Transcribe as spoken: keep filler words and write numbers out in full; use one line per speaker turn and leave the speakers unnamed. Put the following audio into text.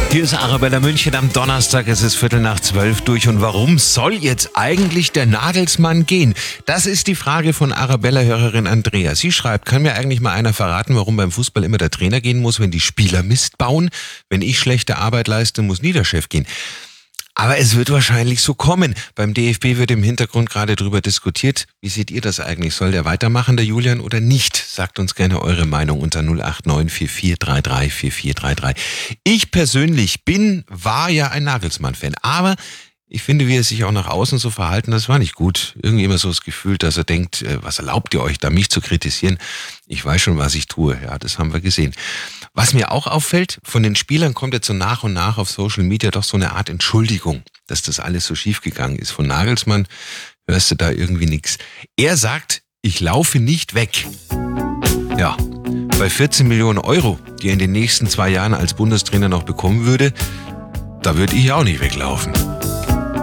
Hier ist Arabella München am Donnerstag, es ist Viertel nach zwölf durch. Und warum soll jetzt eigentlich der Nagelsmann gehen? Das ist die Frage von Arabella-Hörerin Andrea. Sie schreibt, kann mir eigentlich mal einer verraten, warum beim Fußball immer der Trainer gehen muss, wenn die Spieler Mist bauen? Wenn ich schlechte Arbeit leiste, muss nie der Chef gehen. Aber es wird wahrscheinlich so kommen. Beim D F B wird im Hintergrund gerade darüber diskutiert. Wie seht ihr das eigentlich? Soll der weitermachen, der Julian, oder nicht? Sagt uns gerne eure Meinung unter null acht neun vier vier drei drei vier vier drei drei. Ich persönlich bin, war ja ein Nagelsmann-Fan, aber ich finde, wie er sich auch nach außen so verhalten, das war nicht gut. Irgendwie immer so das Gefühl, dass er denkt, was erlaubt ihr euch da, mich zu kritisieren? Ich weiß schon, was ich tue. Ja, das haben wir gesehen. Was mir auch auffällt, von den Spielern kommt jetzt so nach und nach auf Social Media doch so eine Art Entschuldigung, dass das alles so schief gegangen ist. Von Nagelsmann hörst du da irgendwie nichts. Er sagt, ich laufe nicht weg. Ja, bei vierzehn Millionen Euro, die er in den nächsten zwei Jahren als Bundestrainer noch bekommen würde, da würde ich auch nicht weglaufen.